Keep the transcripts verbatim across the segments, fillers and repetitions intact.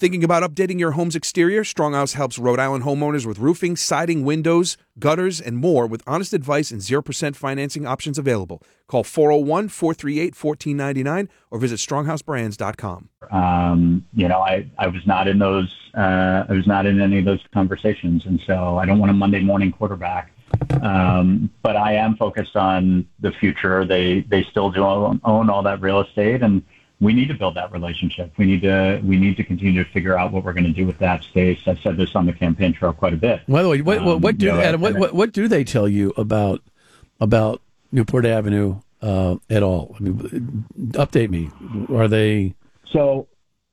Thinking about updating your home's exterior? Stronghouse helps Rhode Island homeowners with roofing, siding, windows, gutters, and more with honest advice and zero percent financing options available. Call four oh one, four three eight, one four nine nine or visit stronghouse brands dot com. Um, you know, I, I was not in those, uh, I was not in any of those conversations. And so I don't want a Monday morning quarterback. Um, but I am focused on the future. They, they still do own, own all that real estate, and we need to build that relationship. We need to we need to continue to figure out what we're going to do with that space. I've said this on the campaign trail quite a bit. By the way, what, um, what do you know, Adam? What, what what do they tell you about about Newport Avenue uh, at all? I mean, update me. Are they? So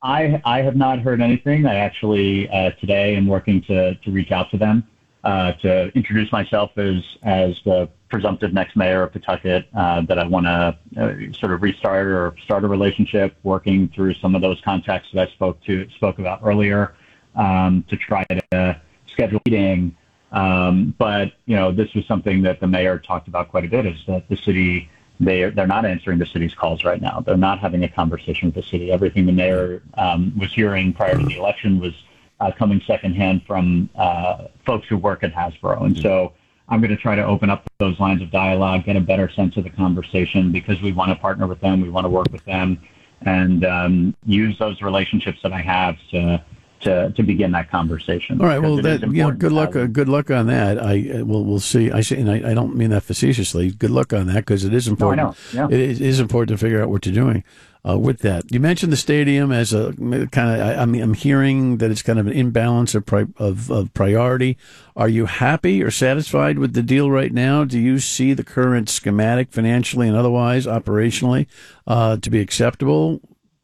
I I have not heard anything. I actually uh, today am working to to reach out to them uh, to introduce myself as as the presumptive next mayor of Pawtucket, uh, that I want to uh, sort of restart or start a relationship, working through some of those contacts that I spoke to spoke about earlier, um, to try to schedule a meeting. Um, but you know, this was something that the mayor talked about quite a bit: is that the city they they're not answering the city's calls right now. They're not having a conversation with the city. Everything the mayor um, was hearing prior to the election was uh, coming secondhand from uh, folks who work at Hasbro, and so I'm going to try to open up those lines of dialogue, get a better sense of the conversation, because we want to partner with them, we want to work with them, and um, use those relationships that I have to to, to begin that conversation. All right. Well, that, you know, good luck. Uh, good luck on that. I uh, we'll we'll see. I say, and I, I don't mean that facetiously. Good luck on that, because it is important. No, I know. Yeah. It is, is important to figure out what you're doing uh, with that. You mentioned the stadium as a kind of. I, I mean, I'm hearing that it's kind of an imbalance of, pri- of of priority. Are you happy or satisfied with the deal right now? Do you see the current schematic, financially and otherwise, operationally, uh, to be acceptable?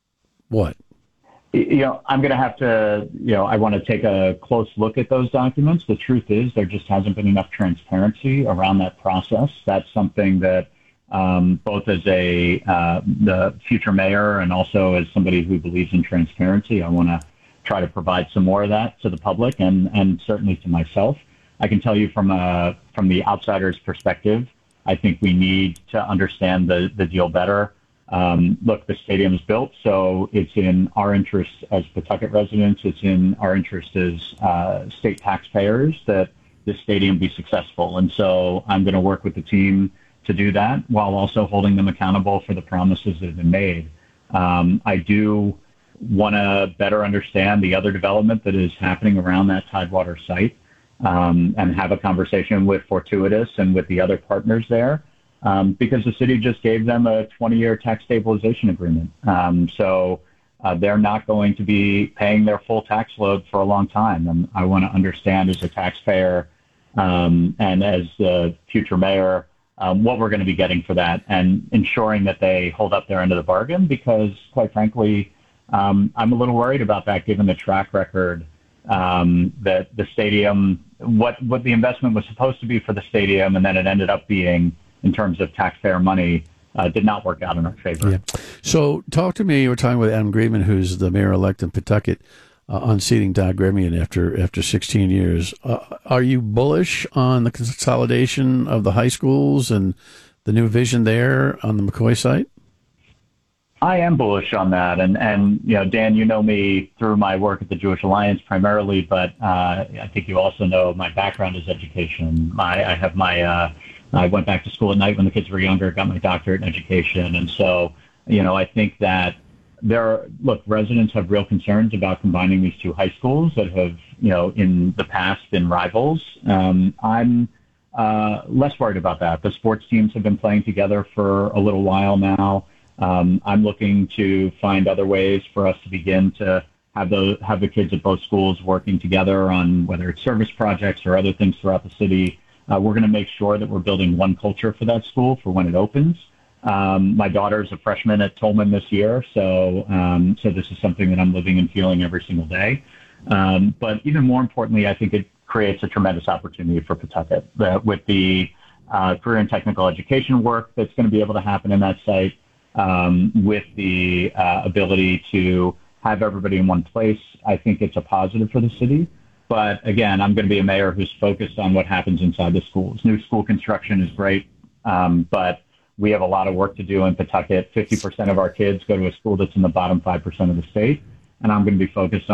What? You know, I'm going to have to, you know, I want to take a close look at those documents. The truth is there just hasn't been enough transparency around that process. That's something that um, both as a uh, the future mayor and also as somebody who believes in transparency, I want to try to provide some more of that to the public and, and certainly to myself. I can tell you from a, from the outsider's perspective, I think we need to understand the, the deal better. Um, look, the stadium's built, so it's in our interest as Pawtucket residents, it's in our interest as uh, state taxpayers that this stadium be successful. And so I'm going to work with the team to do that while also holding them accountable for the promises that have been made. Um, I do want to better understand the other development that is happening around that Tidewater site, um, and have a conversation with Fortuitous and with the other partners there. Um, because the city just gave them a twenty-year tax stabilization agreement. Um, so uh, they're not going to be paying their full tax load for a long time. And I want to understand as a taxpayer um, and as the future mayor um, what we're going to be getting for that, and ensuring that they hold up their end of the bargain, because quite frankly, um, I'm a little worried about that given the track record um, that the stadium, what, what the investment was supposed to be for the stadium, and then it ended up being in terms of taxpayer money, uh, did not work out in our favor. Yeah. So talk to me. We're talking with Adam Griebman, who's the mayor-elect in Pawtucket, uh, unseating Doug Gremian after after sixteen years. Uh, are you bullish on the consolidation of the high schools and the new vision there on the McCoy site? I am bullish on that. And, and you know, Dan, you know me through my work at the Jewish Alliance primarily, but uh, I think you also know my background is education. My, I have my... Uh, I went back to school at night when the kids were younger, got my doctorate in education. And so, you know, I think that there are, look, residents have real concerns about combining these two high schools that have, you know, in the past been rivals. Um, I'm uh, less worried about that. The sports teams have been playing together for a little while now. Um, I'm looking to find other ways for us to begin to have the, have the kids at both schools working together on whether it's service projects or other things throughout the city. Uh, we're going to make sure that we're building one culture for that school for when it opens. Um, my daughter is a freshman at Tolman this year, so um, so this is something that I'm living and feeling every single day. Um, but even more importantly, I think it creates a tremendous opportunity for Pawtucket uh, with the uh, career and technical education work that's going to be able to happen in that site, um, with the uh, ability to have everybody in one place. I think it's a positive for the city. But again, I'm going to be a mayor who's focused on what happens inside the schools. New school construction is great, um, but we have a lot of work to do in Pawtucket. fifty percent of our kids go to a school that's in the bottom five percent of the state, and I'm going to be focused on